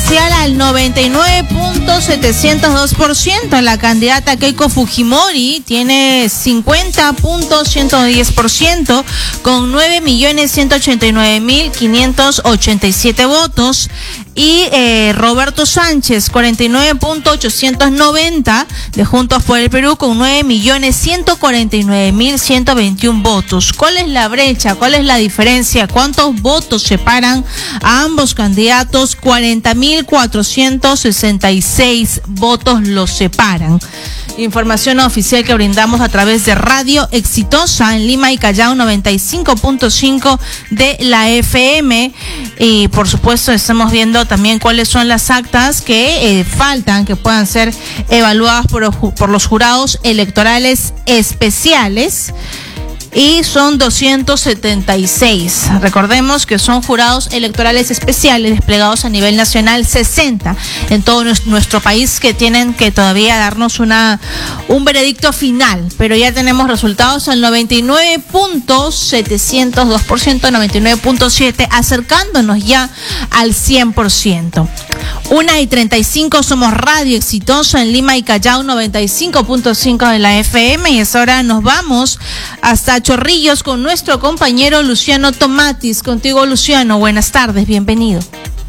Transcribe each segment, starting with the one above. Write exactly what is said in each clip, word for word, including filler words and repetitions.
presidencial al noventa y nueve punto setecientos dos por ciento. La candidata Keiko Fujimori tiene cincuenta punto ciento diez por ciento con nueve millones ciento ochenta y nueve mil quinientos ochenta y siete votos. Y eh, Roberto Sánchez, cuarenta y nueve punto ochocientos noventa de Juntos por el Perú con nueve millones ciento cuarenta y nueve mil ciento veintiuno votos. ¿Cuál es la brecha? ¿Cuál es la diferencia? ¿Cuántos votos separan a ambos candidatos? cuarenta mil cuatrocientos sesenta y seis votos los separan. Información oficial que brindamos a través de Radio Exitosa en Lima y Callao, noventa y cinco punto cinco de la F M. Y por supuesto estamos viendo también cuáles son las actas que eh, faltan, que puedan ser evaluadas por, por los jurados electorales especiales. Y son doscientos setenta y seis. Recordemos que son jurados electorales especiales desplegados a nivel nacional, sesenta en todo nuestro país, que tienen que todavía darnos una un veredicto final. Pero ya tenemos resultados al noventa y nueve punto setecientos dos por ciento, noventa y nueve punto siete, acercándonos ya al cien por ciento. Una y treinta y cinco, somos Radio Exitosa en Lima y Callao, noventa y cinco punto cinco de la F M. Y es hora, nos vamos hasta Chorrillos con nuestro compañero Luciano Tomatis. Contigo, Luciano, buenas tardes, bienvenido.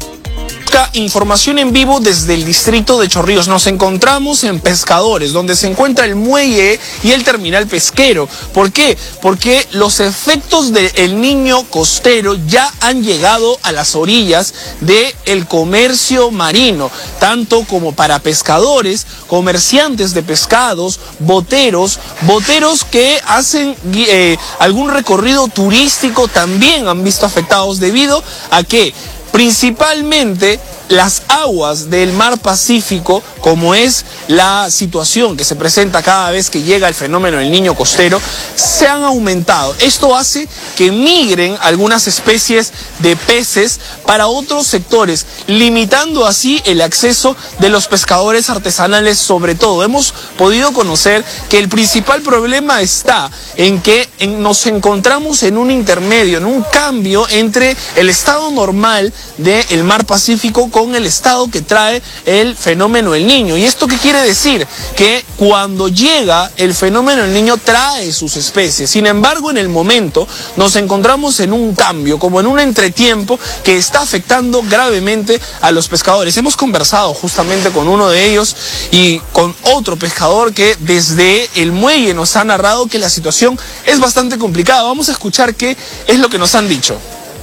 Información en vivo desde el distrito de Chorrillos. Nos encontramos en Pescadores, donde se encuentra el muelle y el terminal pesquero. ¿Por qué? Porque los efectos del Niño costero ya han llegado a las orillas del comercio marino, tanto como para pescadores, comerciantes de pescados, boteros, boteros que hacen eh, algún recorrido turístico también han visto afectados debido a que principalmente las aguas del mar Pacífico, como es la situación que se presenta cada vez que llega el fenómeno del Niño costero, se han aumentado. Esto hace que migren algunas especies de peces para otros sectores, limitando así el acceso de los pescadores artesanales sobre todo. Hemos podido conocer que el principal problema está en que en, nos encontramos en un intermedio, en un cambio entre el estado normal del mar Pacífico con el estado que trae el fenómeno del Niño. ¿Y esto qué quiere decir? Que cuando llega el fenómeno del Niño trae sus especies. Sin embargo, en el momento nos encontramos en un cambio, como en un entretiempo que está afectando gravemente a los pescadores. Hemos conversado justamente con uno de ellos y con otro pescador que desde el muelle nos ha narrado que la situación es bastante complicada. Vamos a escuchar qué es lo que nos han dicho.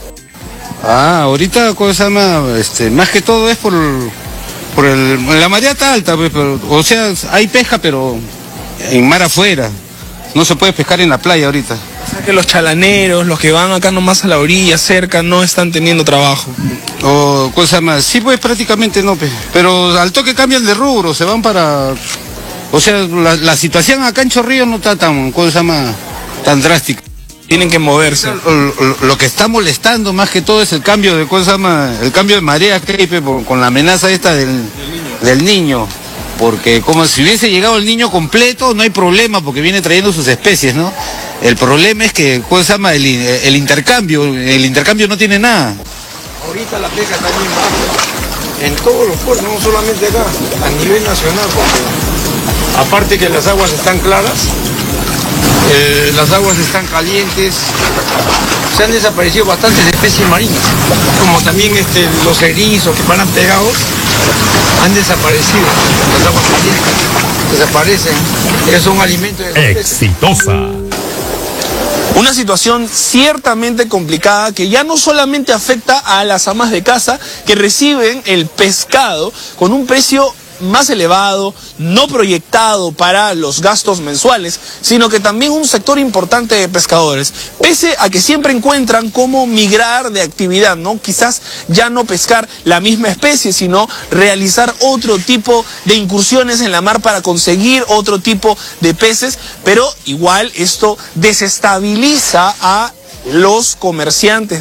Ah, ahorita cosa más, este, más que todo es por, por el, la marea está alta, pues, pero, o sea, hay pesca, pero en mar afuera. No se puede pescar en la playa ahorita. O sea que los chalaneros, los que van acá nomás a la orilla, cerca, no están teniendo trabajo. O cosa más, sí, pues prácticamente no, pues, pero al toque cambian de rubro, se van para, o sea, la, la situación acá en Chorrillos no está tan, cosa más, tan drástica. Tienen que moverse. Lo, lo, lo que está molestando más que todo es el cambio de cosas más, el cambio de marea que hay con la amenaza esta del, del niño. Porque como si hubiese llegado el niño completo, no hay problema porque viene trayendo sus especies, ¿no? El problema es que cosa más, el, el intercambio, el intercambio no tiene nada. Ahorita la pesca está bien baja, en todos los puertos, no solamente acá, a nivel nacional, porque aparte que las aguas están claras, Eh, las aguas están calientes, se han desaparecido bastantes especies marinas, como también este, los erizos que paran pegados, han desaparecido, las aguas calientes desaparecen, ellos son alimentos de los peces. Exitosa. Una situación ciertamente complicada que ya no solamente afecta a las amas de casa que reciben el pescado con un precio más elevado, no proyectado para los gastos mensuales, sino que también un sector importante de pescadores, pese a que siempre encuentran cómo migrar de actividad, ¿no? Quizás ya no pescar la misma especie, sino realizar otro tipo de incursiones en la mar para conseguir otro tipo de peces, pero igual esto desestabiliza a los comerciantes